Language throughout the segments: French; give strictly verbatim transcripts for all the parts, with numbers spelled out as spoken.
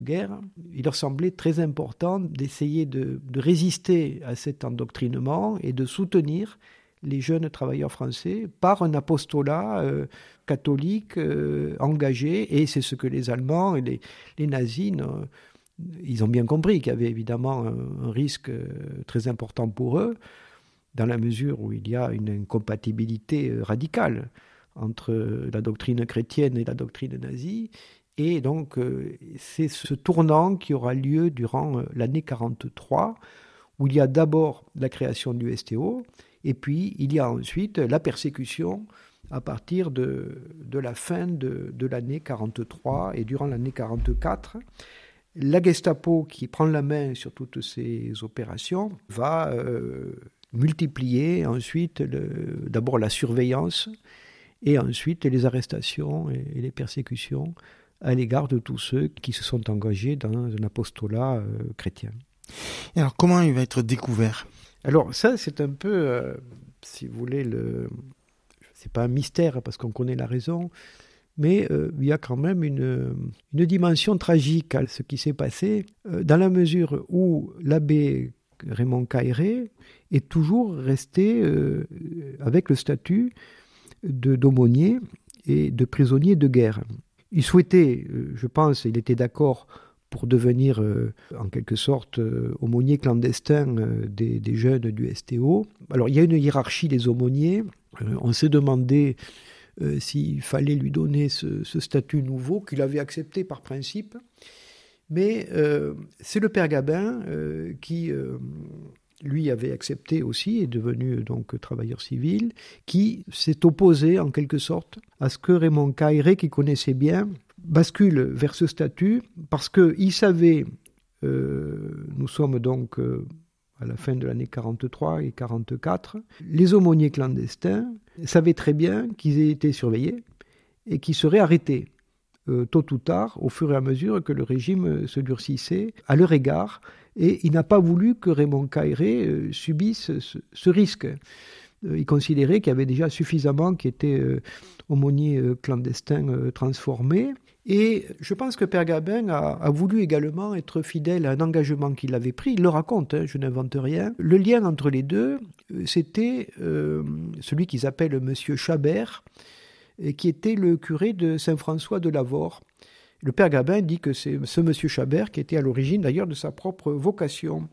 guerre, il leur semblait très important d'essayer de, de résister à cet endoctrinement et de soutenir les jeunes travailleurs français par un apostolat euh, catholique euh, engagé. Et c'est ce que les Allemands et les, les nazis, euh, ils ont bien compris qu'il y avait évidemment un, un risque euh, très important pour eux, dans la mesure où il y a une incompatibilité euh, radicale entre la doctrine chrétienne et la doctrine nazie. Et donc, euh, c'est ce tournant qui aura lieu durant euh, l'année quarante-trois, où il y a d'abord la création du S T O, et puis il y a ensuite la persécution à partir de, de la fin de, de l'année quarante-trois et durant l'année quarante-quatre. La Gestapo, qui prend la main sur toutes ces opérations, va euh, multiplier ensuite le, d'abord la surveillance et ensuite les arrestations et, et les persécutions à l'égard de tous ceux qui se sont engagés dans un apostolat euh, chrétien. Et alors, comment il va être découvert ? Alors ça, c'est un peu, euh, si vous voulez, le... c'est pas un mystère parce qu'on connaît la raison, mais euh, il y a quand même une, une dimension tragique à ce qui s'est passé, euh, dans la mesure où l'abbé Raymond Cailleret est toujours resté euh, avec le statut de, d'aumônier et de prisonnier de guerre. Il souhaitait, je pense, il était d'accord pour devenir euh, en quelque sorte euh, aumônier clandestin euh, des, des jeunes du S T O. Alors il y a une hiérarchie des aumôniers. Euh, on s'est demandé euh, s'il fallait lui donner ce, ce statut nouveau qu'il avait accepté par principe. Mais euh, c'est le père Gabin euh, qui, euh, lui, avait accepté aussi, est devenu donc travailleur civil, qui s'est opposé en quelque sorte à ce que Raymond Cailleret, qui connaissait bien, bascule vers ce statut parce qu'il savait, euh, nous sommes donc euh, à la fin de l'année quarante-trois et quarante-quatre, les aumôniers clandestins savaient très bien qu'ils étaient surveillés et qu'ils seraient arrêtés euh, tôt ou tard, au fur et à mesure que le régime se durcissait à leur égard. Et il n'a pas voulu que Raymond Cailleret euh, subisse ce, ce risque. Euh, il considérait qu'il y avait déjà suffisamment qui étaient euh, aumôniers euh, clandestins euh, transformés. Et je pense que Père Gabin a, a voulu également être fidèle à un engagement qu'il avait pris. Il le raconte, hein, je n'invente rien. Le lien entre les deux, c'était euh, celui qu'ils appellent Monsieur Chabert, qui était le curé de Saint-François de Lavaur. Le Père Gabin dit que c'est ce Monsieur Chabert qui était à l'origine d'ailleurs de sa propre vocation.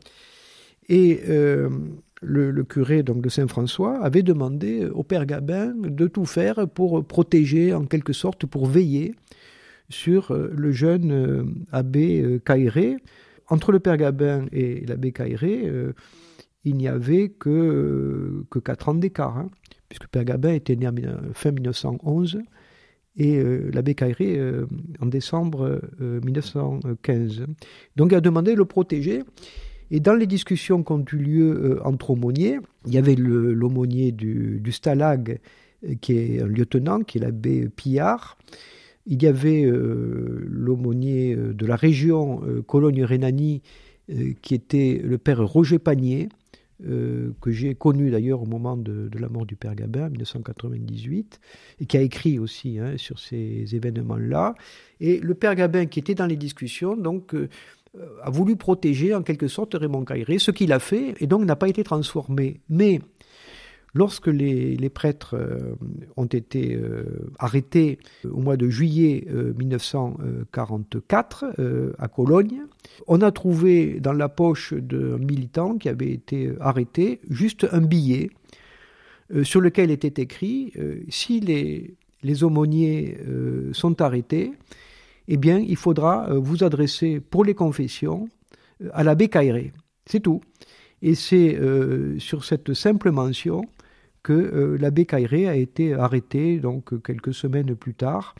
Et euh, le, le curé donc, de Saint-François avait demandé au Père Gabin de tout faire pour protéger, en quelque sorte, pour veiller sur le jeune euh, abbé euh, Cailleret. Entre le Père Gabin et l'abbé Cailleret, euh, il n'y avait que, euh, que quatre ans d'écart, hein, puisque Père Gabin était né en fin mille neuf cent onze et euh, l'abbé Cailleret euh, en décembre euh, mille neuf cent quinze. Donc il a demandé de le protéger. Et dans les discussions qui ont eu lieu euh, entre aumôniers, il y avait le, l'aumônier du, du Stalag, euh, qui est un lieutenant, qui est l'abbé Pillard. Il y avait euh, l'aumônier de la région euh, Cologne-Rhénanie, euh, qui était le père Roger Panier, euh, que j'ai connu d'ailleurs au moment de, de la mort du père Gabin, en mille neuf cent quatre-vingt-dix-huit, et qui a écrit aussi hein, sur ces événements-là. Et le père Gabin, qui était dans les discussions, donc, euh, a voulu protéger en quelque sorte Raymond Cailleret, ce qu'il a fait, et donc n'a pas été transformé. Mais lorsque les, les prêtres euh, ont été euh, arrêtés au mois de juillet euh, mille neuf cent quarante-quatre euh, à Cologne, on a trouvé dans la poche d'un militant qui avait été arrêté juste un billet euh, sur lequel était écrit euh, « Si les, les aumôniers euh, sont arrêtés, eh bien il faudra euh, vous adresser pour les confessions euh, à l'abbé Cailleret. » C'est tout. Et c'est euh, sur cette simple mention que euh, l'abbé Cailleret a été arrêté donc quelques semaines plus tard,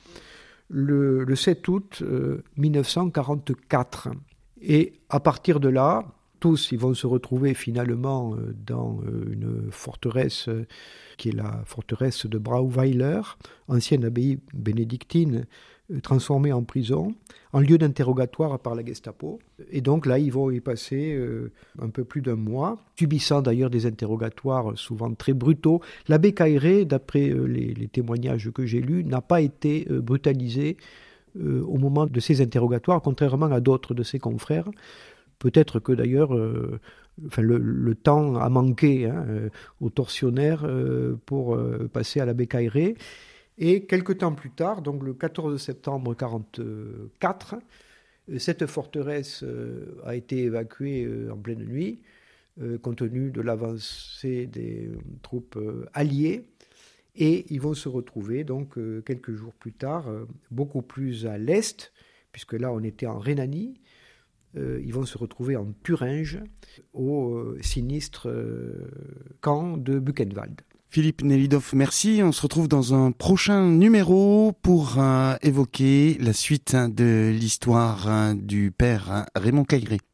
le, le sept août euh, mille neuf cent quarante-quatre. Et à partir de là, tous ils vont se retrouver finalement euh, dans euh, une forteresse euh, qui est la forteresse de Brauweiler, ancienne abbaye bénédictine, transformé en prison, en lieu d'interrogatoire par la Gestapo. Et donc là, ils vont y passer euh, un peu plus d'un mois, subissant d'ailleurs des interrogatoires souvent très brutaux. L'abbé Cailleret, d'après euh, les, les témoignages que j'ai lus, n'a pas été euh, brutalisé euh, au moment de ces interrogatoires, contrairement à d'autres de ses confrères. Peut-être que d'ailleurs euh, enfin, le, le temps a manqué hein, euh, aux tortionnaires euh, pour euh, passer à la bécaillerie. Et quelques temps plus tard, donc le quatorze septembre mille neuf cent quarante-quatre, cette forteresse euh, a été évacuée euh, en pleine nuit, euh, compte tenu de l'avancée des euh, troupes euh, alliées. Et ils vont se retrouver donc euh, quelques jours plus tard, euh, beaucoup plus à l'est, puisque là on était en Rhénanie. Euh, ils vont se retrouver en Thuringe, au euh, sinistre euh, camp de Buchenwald. Philippe Nelidov, merci. On se retrouve dans un prochain numéro pour euh, évoquer la suite de l'histoire euh, du père euh, Raymond Cailleret.